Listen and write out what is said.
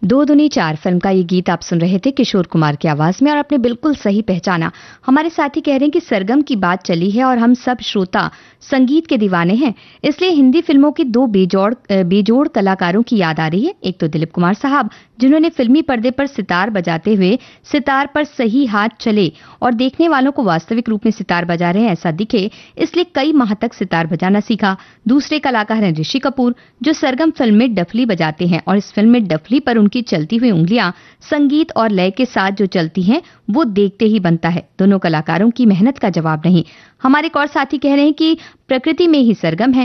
दो दुनी चार फिल्म का ये गीत आप सुन रहे थे किशोर कुमार की आवाज में और आपने बिल्कुल सही पहचाना। हमारे साथी कह रहे हैं कि सरगम की बात चली है और हम सब श्रोता संगीत के दीवाने हैं, इसलिए हिंदी फिल्मों के दो बेजोड़ कलाकारों की याद आ रही है। एक तो दिलीप कुमार साहब, जिन्होंने फिल्मी पर्दे पर सितार बजाते हुए सितार पर सही हाथ चले और देखने वालों को वास्तविक रूप में सितार बजा रहे हैं ऐसा दिखे, इसलिए कई माह तक सितार बजाना सीखा। दूसरे कलाकार हैं ऋषि कपूर, जो सरगम फिल्म में डफली बजाते हैं और इस फिल्म में डफली पर उनकी चलती हुई उंगलियां संगीत और लय के साथ जो चलती हैं वो देखते ही बनता है। दोनों कलाकारों की मेहनत का जवाब नहीं। हमारे एक और साथी कह रहे हैं कि प्रकृति में ही सरगम है।